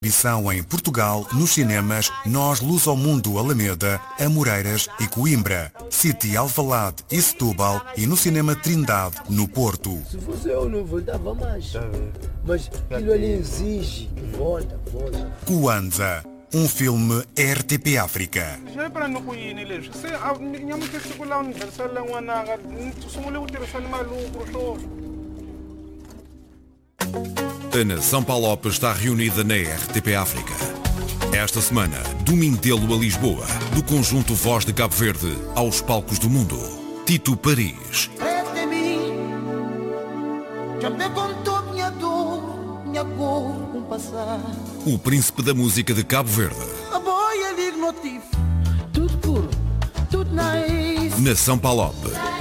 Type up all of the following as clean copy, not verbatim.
Exibição em Portugal, nos cinemas Nós Luz ao Mundo Alameda, Amoreiras e Coimbra, City Alvalade e Setúbal e no cinema Trindade, no Porto. Se fosse eu não voltava mais, mas aquilo ali exige volta. Kwanza, um filme RTP África. A nação Palop está reunida na RTP África. Esta semana, Domingelo a Lisboa, do conjunto Voz de Cabo Verde aos palcos do mundo. Tito Paris. O príncipe da música de Cabo Verde. Tudo puro, tudo nice. Nação Palop.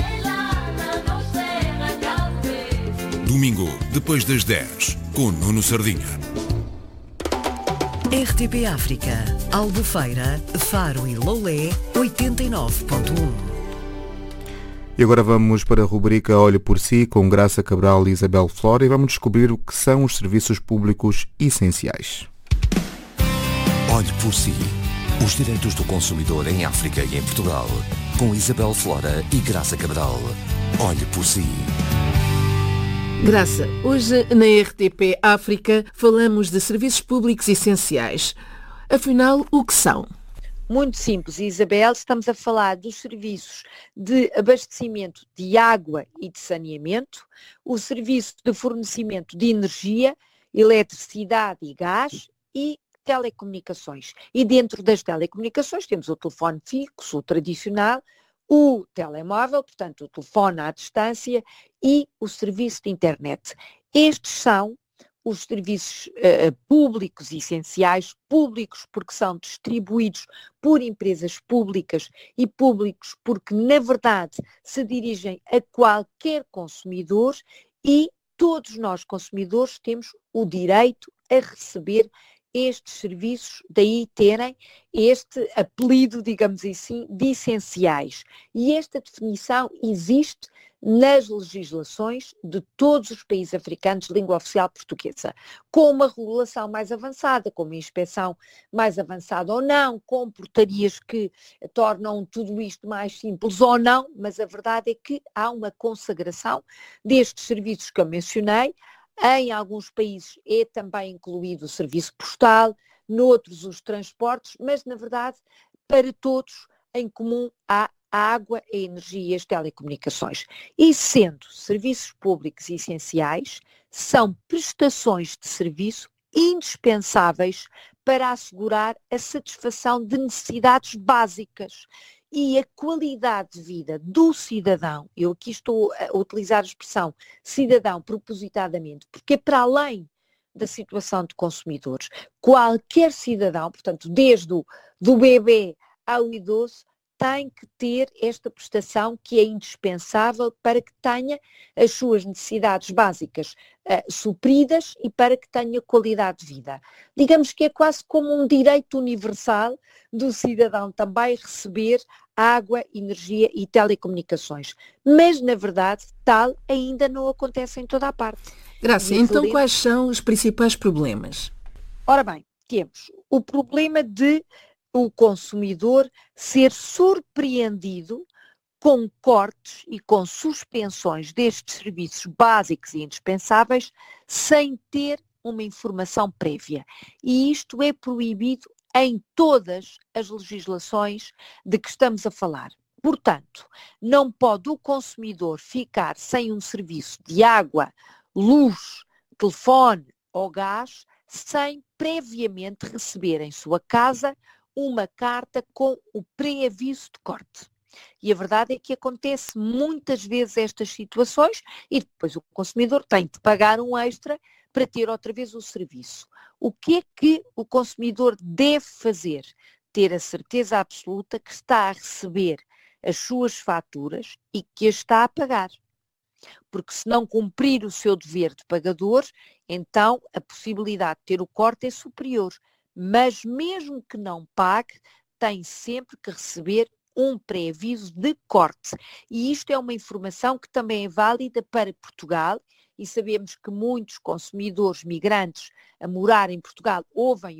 Domingo, depois das 10, com Nuno Sardinha. RTP África, Albufeira, Faro e Lolé, 89.1. E agora vamos para a rubrica Olhe por Si, com Graça Cabral e Isabel Flora, e vamos descobrir o que são os serviços públicos essenciais. Olhe por Si, os direitos do consumidor em África e em Portugal, com Isabel Flora e Graça Cabral. Olhe por Si. Graça, hoje na RTP África falamos de serviços públicos essenciais. Afinal, o que são? Muito simples, Isabel, estamos a falar dos serviços de abastecimento de água e de saneamento, o serviço de fornecimento de energia, eletricidade e gás e telecomunicações. E dentro das telecomunicações temos o telefone fixo, o tradicional, o telemóvel, portanto o telefone à distância e o serviço de internet. Estes são os serviços públicos essenciais, públicos porque são distribuídos por empresas públicas e públicos porque, na verdade, se dirigem a qualquer consumidor e todos nós, consumidores, temos o direito a receber estes serviços, daí terem este apelido, digamos assim, de essenciais. E esta definição existe nas legislações de todos os países africanos de língua oficial portuguesa, com uma regulação mais avançada, com uma inspeção mais avançada ou não, com portarias que tornam tudo isto mais simples ou não, mas a verdade é que há uma consagração destes serviços que eu mencionei. Em alguns países é também incluído o serviço postal, noutros os transportes, mas na verdade para todos em comum há a água, a energia e as telecomunicações. E sendo serviços públicos essenciais, são prestações de serviço indispensáveis para assegurar a satisfação de necessidades básicas e a qualidade de vida do cidadão. Eu aqui estou a utilizar a expressão cidadão propositadamente, porque é para além da situação de consumidores. Qualquer cidadão, portanto, desde do bebê ao idoso, tem que ter esta prestação que é indispensável para que tenha as suas necessidades básicas supridas e para que tenha qualidade de vida. Digamos que é quase como um direito universal do cidadão também receber água, energia e telecomunicações. Mas, na verdade, tal ainda não acontece em toda a parte. Graça, então quais são os principais problemas? Ora bem, temos o problema de o consumidor ser surpreendido com cortes e com suspensões destes serviços básicos e indispensáveis sem ter uma informação prévia. E isto é proibido em todas as legislações de que estamos a falar. Portanto, não pode o consumidor ficar sem um serviço de água, luz, telefone ou gás sem previamente receber em sua casa uma carta com o pré-aviso de corte. E a verdade é que acontece muitas vezes estas situações e depois o consumidor tem de pagar um extra para ter outra vez o serviço. O que é que o consumidor deve fazer? Ter a certeza absoluta que está a receber as suas faturas e que as está a pagar. Porque se não cumprir o seu dever de pagador, então a possibilidade de ter o corte é superior. Mas mesmo que não pague, tem sempre que receber um pré-aviso de corte. E isto é uma informação que também é válida para Portugal e sabemos que muitos consumidores migrantes a morar em Portugal ouvem